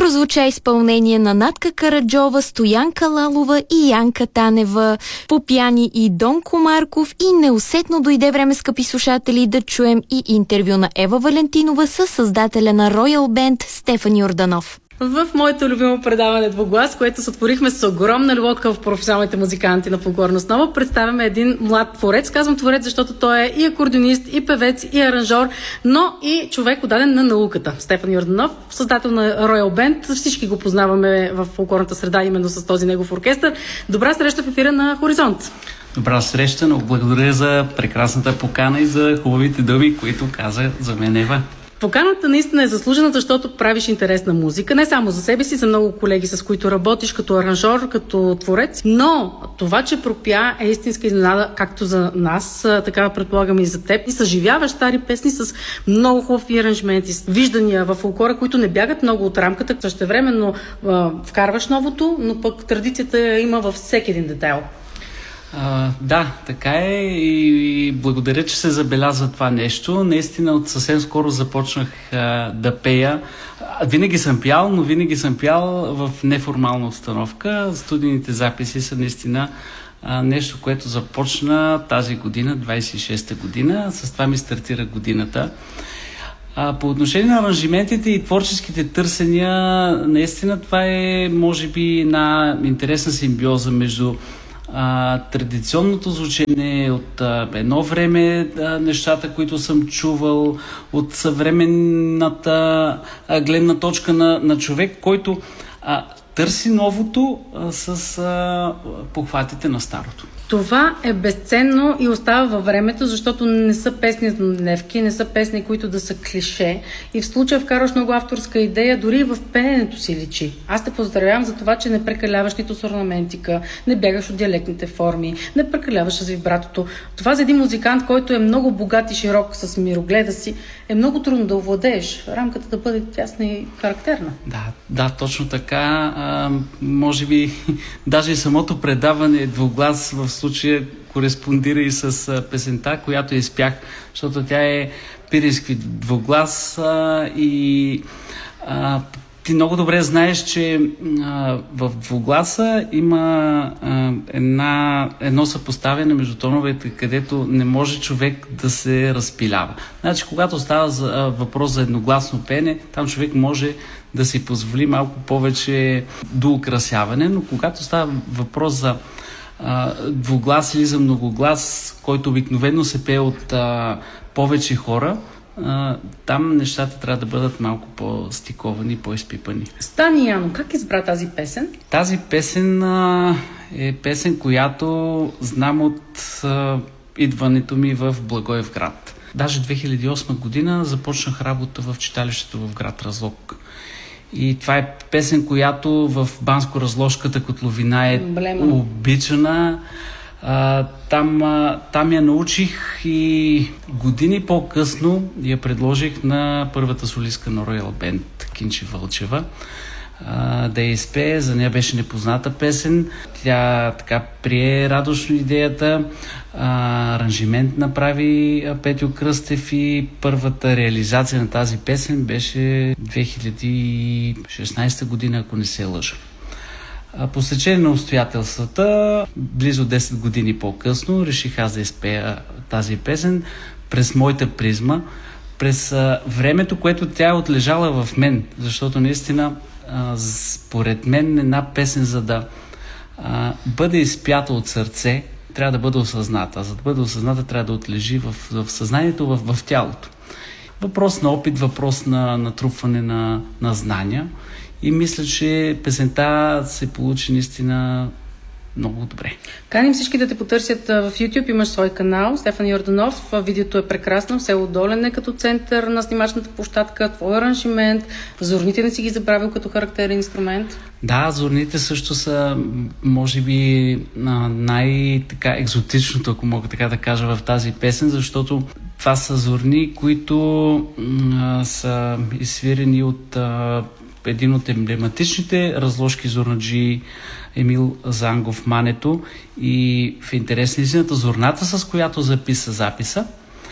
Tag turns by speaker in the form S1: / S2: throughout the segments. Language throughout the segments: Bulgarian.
S1: прозвуча изпълнение на Натка Караджова, Стоянка Лалова и Янка Танева. Попяни и Донко Марков и неусетно дойде време, скъпи слушатели, да чуем и интервю на Ева Валентинова с създателя на Royal Band Стефан Йорданов. В моето любимо предаване Двуглас, което сътворихме с огромна любов към професионалните музиканти на фолклорна основа, представяме един млад творец. Казвам творец, защото той е и акордеонист, и певец, и аранжор, но и човек отдаден на науката. Стефан Йорданов, създател на Royal Band. Всички го познаваме в фолклорната среда именно с този негов оркестър. Добра среща в ефира на Хоризонт.
S2: Добра среща, много благодаря за прекрасната покана и за хубавите думи, които каза за мен Ева.
S1: Поканата наистина е заслужена, защото правиш интересна музика, не само за себе си, за много колеги, с които работиш като аранжор, като творец, но това, че пропя, е истинска изненада, както за нас, така предполагам и за теб. И съживяваш стари песни с много хубави аранжменти, с виждания в фолклора, които не бягат много от рамката. Същевременно вкарваш новото, но пък традицията има във всеки един детайл.
S2: Да, така е и благодаря, че се забелязва това нещо. Наистина от съвсем скоро започнах да пея. Винаги съм пял, но винаги съм пял в неформална обстановка. Студийните записи са наистина нещо, което започна тази година, 26-та година. С това ми стартира годината. По отношение на аранжиментите и творческите търсения, наистина това е, може би, една интересна симбиоза между традиционното звучене от едно време, нещата, които съм чувал, от съвременната гледна точка на човек, който търси новото с похватите на старото.
S1: Това е безценно и остава във времето, защото не са песни дневки, не са песни, които да са клише. И в случая вкарваш много авторска идея, дори и в пеенето си личи. Аз те поздравявам за това, че не прекаляваш нито с орнаментика, не бягаш от диалектните форми, не прекаляваш с вибратото. Това за един музикант, който е много богат и широк с мирогледа си, е много трудно да овладееш. Рамката да бъде тясна и характерна.
S2: Да, точно така. Може би даже и самото предаване Двуглас в случая кореспондира и с песента, която изпях, защото тя е пирински двуглас и ти много добре знаеш, че в двугласа има едно съпоставяне между тоновете, където не може човек да се разпилява. Значи, когато става въпрос за едногласно пеене, там човек може да си позволи малко повече доукрасяване, но когато става въпрос за двуглас или за многоглас, който обикновено се пее от повече хора, там нещата трябва да бъдат малко по-стиковани, по-изпипани.
S1: Стани Яно, как избра тази песен?
S2: Тази песен е песен, която знам от идването ми в Благоевград. Даже 2008 година започнах работа в читалището в град Разлог. И това е песен, която в Банско-Разложката котловина е обичана. Там я научих и години по-късно я предложих на първата солистка на Royal Band Кинчи Вълчева да я изпее. За нея беше непозната песен. Тя така прие радостно идеята. Аранжимент направи Петю Кръстев и първата реализация на тази песен беше 2016 година, ако не се лъжа. По стечение на обстоятелствата, близо 10 години по-късно, реших аз да изпея тази песен през моята призма, през времето, което тя е отлежала в мен, защото наистина според мен една песен, за да бъде изпята от сърце, трябва да бъде осъзната. За да бъде осъзната, трябва да отлежи в съзнанието, в тялото. Въпрос на опит, въпрос на натрупване на знания. И мисля, че песента се получи наистина много добре.
S1: Каним всички да те потърсят в YouTube. Имаш свой канал, Стефан Йорданов. Видеото е прекрасно. Село Долен е като център на снимачната площадка. Твой аранжимент. Зорните не си ги забравил като характерен инструмент.
S2: Да, зорните също са, може би, най-така екзотичното, ако мога така да кажа, в тази песен, защото това са зорни, които са изсвирени от един от емблематичните разложки зорнаджи Емил Зангов Мането, и в интерес на истината зорната, с която записа записа,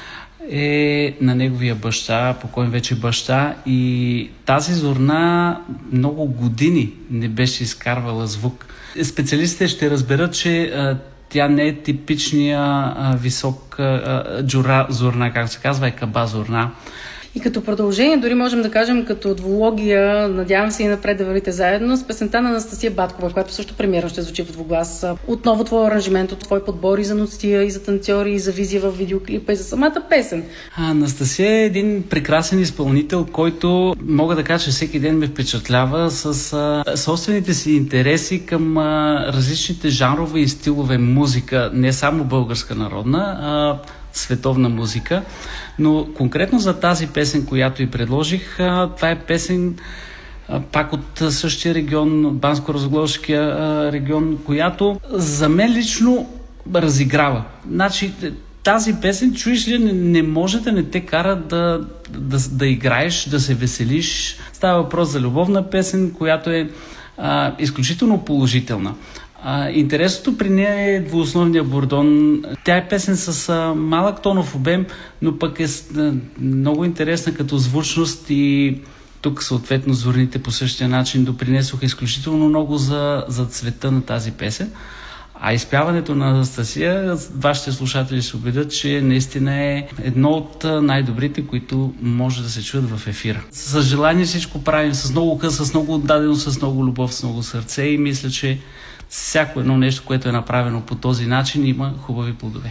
S2: е на неговия баща, покойен вече баща, и тази зорна много години не беше изкарвала звук. Специалистите ще разберат, че тя не е типичния висок зорна, както се казва, е каба зорна.
S3: И като продължение, дори можем да кажем като двулогия, надявам се и напред да вървите заедно, с песента на Анастасия Баткова, която също премиерно ще звучи в двуглас. Отново твой аранжимент, твой подбор и за ноцития, и за танцори, и за визия в видеоклипа, и за самата песен.
S2: Анастасия е един прекрасен изпълнител, който мога да кажа, че всеки ден ме впечатлява с собствените си интереси към различните жанрове и стилове музика, не само българска народна, световна музика. Но конкретно за тази песен, която и предложих, това е песен пак от същия регион, Банско-Разгложския регион, която за мен лично разиграва. Значи, тази песен, чуеш ли, не може да не те кара да играеш, да се веселиш. Става въпрос за любовна песен, която е изключително положителна. Интересното при нея е двуосновния бордон. Тя е песен с малък тонов обем, но пък е много интересна като звучност, и тук съответно зорните по същия начин допринесоха изключително много за цвета на тази песен. А изпяването на Анастасия, вашите слушатели ще убедят, че наистина е едно от най-добрите, които може да се чуят в ефира. С желание всичко правим, с много къс, с много отдаденост, с много любов, с много сърце, и мисля, че всяко едно нещо, което е направено по този начин, има хубави плодове.